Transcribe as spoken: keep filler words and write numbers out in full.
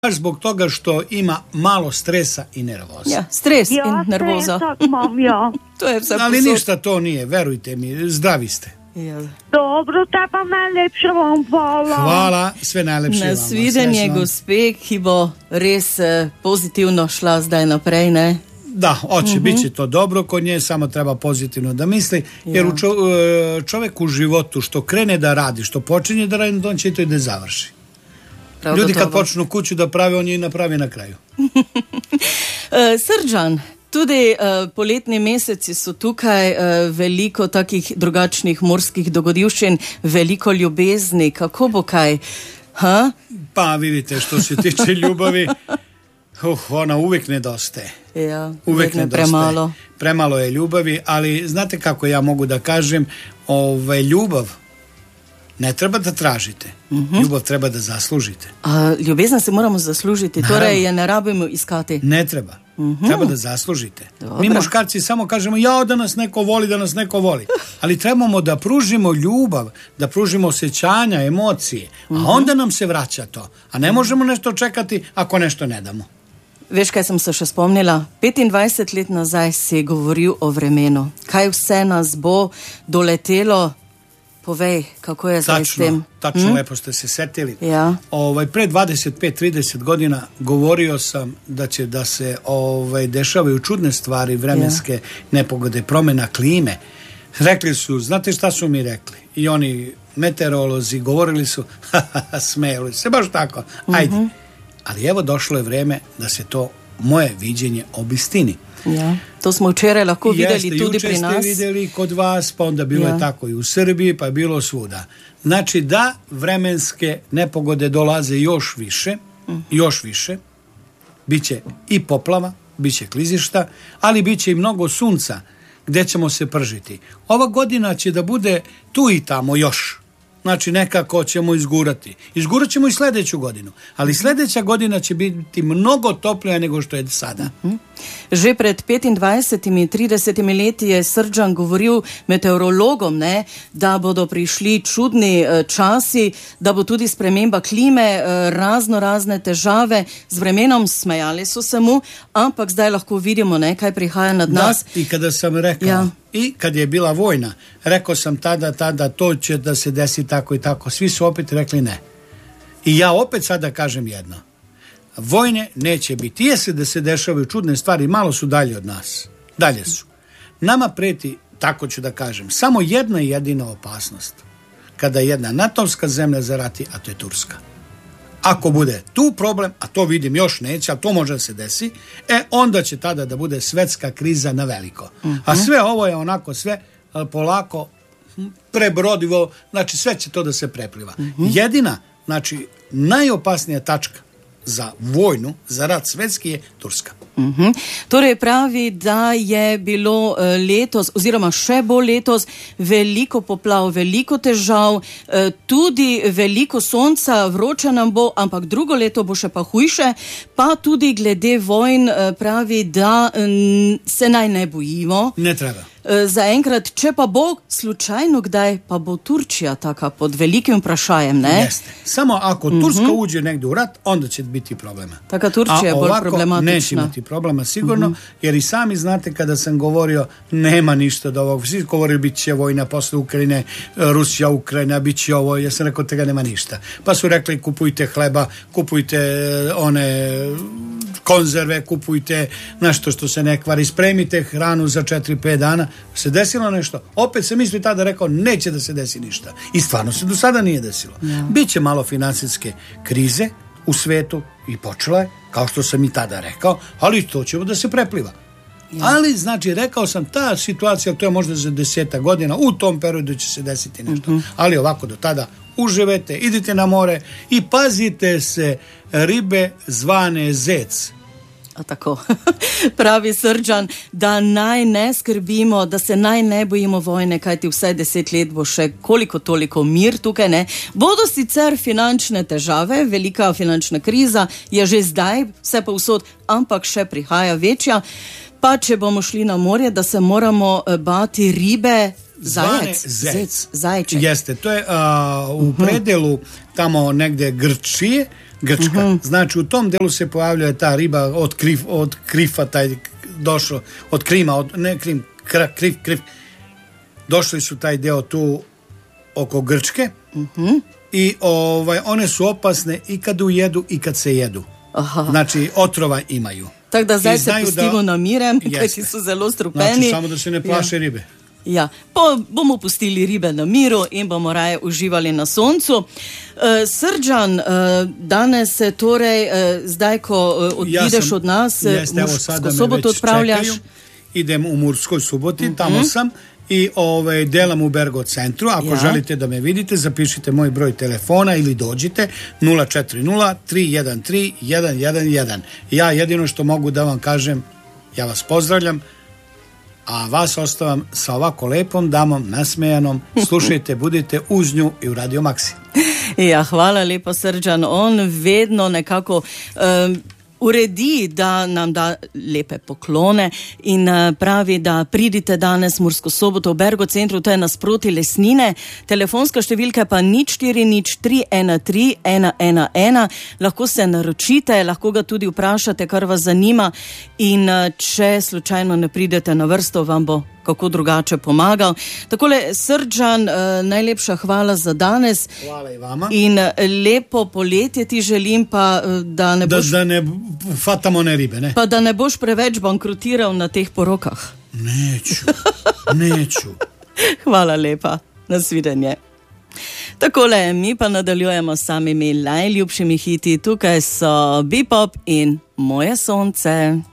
baš zbog toga što ima malo stresa i nervoza. Ja, stres Ja, in nervoza. stresak imam, ja. To je vse Ali posod. ništa to nije, verujte mi, zdravi ste. Ja. Dobro, te pa najlepše vam hvala. Hvala, sve najlepše vama. Nasvidenje, srečno. gospe, ki bo res eh, pozitivno šla zdaj naprej, ne? Da, hoće, uh-huh. bit će to dobro kod nje, samo treba pozitivno da misli, jer Ja. u čo, čovjek u životu što krene da radi, što počinje da radi, on će i to i da završi. Prav Ljudi kad gotovo. počnu kuću da pravi, on je i napravi na kraju. Eh, Srdžan, tudi uh, poletni meseci so tukaj, uh, veliko takih drugačnih morskih dogodivščin, veliko ljubezni, kako bo kaj? Ha? Pa vidite, što se tiče ljubavi, uh, ona uvijek nedostaje. Ja, Uvijek ne nedostaje. premalo. Premalo je ljubavi, ali znate kako ja mogu da kažem, ovaj, ljubav ne treba da tražite, uh-huh. ljubav treba da zaslužite. A ljubezen se moramo zaslužiti, Naravno. torej je ne rabimo iskati. Ne treba. Uh-huh. Treba da zaslužite. Dobro. Mi muškarci samo kažemo jao da nas neko voli, da nas neko voli. Ali trebamo da pružimo ljubav, da pružimo osjećanja, emocije, uh-huh. a onda nam se vraća to. A ne možemo nešto čekati ako nešto ne damo. Veš, kaj sem se še spomnila? petindvajset let nazaj si govoril o vremenu. Kaj vse nas bo doletelo? Povej, kako je zdaj s tem? Tačno, tačno, hm? lepo ste se setili. Ja. Ovaj, pre dvadeset pet trideset godina govorio sam da će da se ovaj, dešavaju čudne stvari, vremenske ja. nepogode, promjena klime. Rekli su, znate šta su mi rekli? I oni meteorolozi govorili su, smejali se, baš tako, ajde. Uh-huh. Ali evo došlo je vreme da se to moje viđenje obistini. Ja, to smo včeraj lahko videli Jeste, tudi pri nas. Juče ste videli kod vas, pa onda bilo ja. je tako i u Srbiji, pa je bilo svuda. Znači da vremenske nepogode dolaze još više, uh-huh. još više, biće i poplava, biće klizišta, ali biće i mnogo sunca gdje ćemo se pržiti. Ova godina će da bude tu i tamo još. Znači nekako ćemo izgurati. Izgurat ćemo i sljedeću godinu. Ali sljedeća godina će biti mnogo toplija nego što je sada. Uh-huh. Že pred petindvajsetimi, tridesetimi leti je Srdžan govoril meteorologom, ne, da bodo prišli čudni uh, časi, da bo tudi sprememba klime, uh, razno razne težave z vremenom, smejali so se mu, ampak zdaj lahko vidimo, ne, kaj prihaja nad da, nas. I kada sam rekao, ja. i kad je bila vojna, rekao sam tada, tada, to će da se desi tako i tako. Svi su opet rekli ne. I ja opet sada kažem jedno. Vojne neće biti. Jeste da se dešavaju čudne stvari, malo su dalje od nas. Dalje su. Nama preti, tako ću da kažem, samo jedna jedina opasnost. Kada jedna natovska zemlja zarati, a to je Turska. Ako bude tu problem, a to vidim još neće, a to može da se desi, e onda će tada da bude svetska kriza na veliko. Uh-huh. A sve ovo je onako sve polako prebrodivo, znači sve će to da se prepliva. Uh-huh. Jedina, znači najopasnija tačka za vojnu, za rat svetski je Turska. Uh-huh. Torej pravi, da je bilo letos, oziroma še bo letos, veliko poplav, veliko težav, tudi veliko sonca, vroče nam bo, ampak drugo leto bo še pa hujše, pa tudi glede vojn pravi, da se naj ne bojimo. Ne treba. Zaenkrat, če pa bo slučajno kdaj, pa bo Turčija taka pod velikim vprašajem, ne? Jeste. Samo ako Turska uh-huh. uđe negdje u rat, onda će biti problema. Taka Turčija je bolj problematična. A ovako neće imati problema sigurno, uh-huh. jer i sami znate kada sam govorio, nema ništa od ovog. Svi govorili, bit će vojna posle Ukrajine, Rusija, Ukrajina, bit će ovo. Ja sam rekao, tega nema ništa. Pa su rekli, kupujte hleba, kupujte one konzerve, kupujte nešto što se ne kvari, spremite hranu za četiri pet dana. Se desilo nešto, opet sam misli tada rekao neće da se desi ništa. I stvarno se do sada nije desilo. Ja. Biće malo financijske krize u svetu i počela je, kao što sam i tada rekao, ali to će da se prepliva. Ja. Ali, znači, rekao sam, ta situacija, to je možda za deseta godina, u tom periodu će se desiti nešto. Uh-huh. Ali ovako do tada uživete, idite na more i pazite se ribe zvane zec. A tako, pravi Srdžan, da naj ne skrbimo, da se naj ne bojimo vojne, kajti vsaj deset let bo še koliko toliko mir tukaj, ne. Bodo sicer finančne težave, velika finančna kriza je že zdaj, vse pa vsod, ampak še prihaja večja. Pa če bomo šli na morje, da se moramo bati ribe, zajec, zec, zajček. Jeste, to je uh, u predelu tamo negde Grčije, Grčka. Uh-huh. Znači u tom delu se pojavljuje ta riba od, krif, od krifa, taj došlo, od Krima, od, ne Krim, kra, krif, krif. Došli su taj deo tu oko Grčke uh-huh. i ovaj, one su opasne i kad ujedu i kad se jedu. Aha. Znači otrova imaju. Tako da zdaj se pustimo da... na mirem, kaj ti so zelo strupeni. Znači samo da se ne plaše ja. ribe. Ja, pa bomo pustili ribe na miru in bomo raje uživali na soncu. Uh, Srdžan, uh, danes se torej, uh, zdaj ko uh, odideš ja od nas, Mursko Soboto odpravljaš. Čekaju. Idem u Murskoj Soboti, uh-huh. tamo sam i ovaj, delam u Bergo centru. Ako ja. želite da me vidite, zapišite moj broj telefona ili dođite nula četiri nula tri jedan tri jedan jedan jedan. Ja jedino što mogu da vam kažem, ja vas pozdravljam, a vas ostavam sa ovako lepom damom, nasmejanom. Slušajte, budite uz nju i u Radio Maxi. Ja, hvala lepo, Srdžan. On vedno nekako um, uredi, da nam da lepe poklone in pravi, da pridite danes v Mursko Soboto v Bergo centru, to je nasproti Lesnine. Telefonska številka pa nič štiri nič tri ena tri ena ena ena. Lahko se naročite, lahko ga tudi vprašate, kar vas zanima, in če slučajno ne pridete na vrsto, vam bo kako drugače pomagal. Takole, Srdžan, najlepša hvala za danes. Hvala i vama. In lepo poletje ti želim, pa da ne boš... Da, da ne fatamo ne ribe, ne? Pa da ne boš preveč bankrotiral na teh porokah. Neću, neću. Hvala lepa, nasvidenje. Takole, mi pa nadaljujemo s samimi najljubšimi hiti. Tukaj so Bebop in Moje sonce.